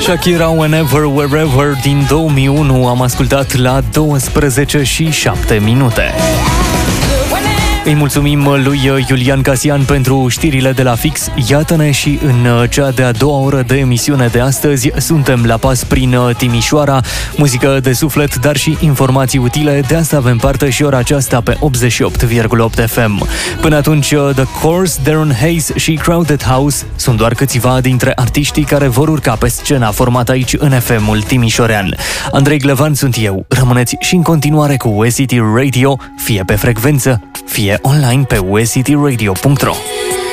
Shakira, Whenever, Wherever din 2001 am ascultat la 12:07. Îi mulțumim lui Iulian Casian pentru știrile de la Fix. Iată-ne și în cea de-a doua oră de emisiune de astăzi. Suntem la pas prin Timișoara, muzică de suflet, dar și informații utile. De asta avem parte și ora aceasta pe 88,8 FM. Până atunci, The Course, Darren Hayes și Crowded House sunt doar câțiva dintre artiștii care vor urca pe scena formată aici în FM-ul timișorean. Andrei Glevan sunt eu. Rămâneți și în continuare cu USCity Radio, fie pe frecvență, fie online pe uscityradio.ro.